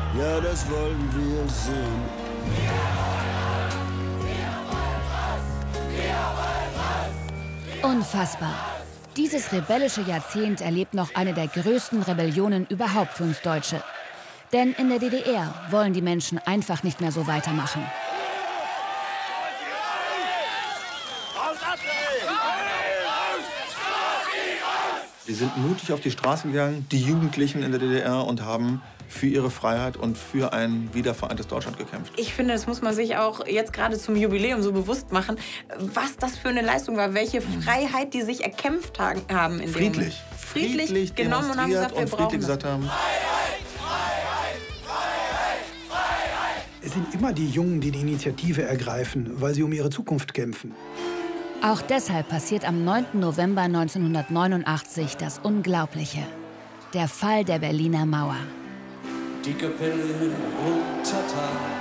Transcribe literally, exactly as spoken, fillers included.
Ja, das wollen wir sehen. Unfassbar. Dieses rebellische Jahrzehnt erlebt noch eine der größten Rebellionen überhaupt für uns Deutsche. Denn in der D D R wollen die Menschen einfach nicht mehr so weitermachen. Sie sind mutig auf die Straße gegangen, die Jugendlichen in der D D R, und haben für ihre Freiheit und für ein wiedervereintes Deutschland gekämpft. Ich finde, das muss man sich auch jetzt gerade zum Jubiläum so bewusst machen, was das für eine Leistung war, welche Freiheit die sich erkämpft haben. In dem Friedlich. Moment. Friedlich, Friedlich genommen und haben gesagt, wir und brauchen friedlich gesagt haben. Es sind immer die Jungen, die die Initiative ergreifen, weil sie um ihre Zukunft kämpfen. Auch deshalb passiert am neunten November neunzehnhundertneunundachtzig das Unglaubliche. Der Fall der Berliner Mauer. Die Kapelle runtertan.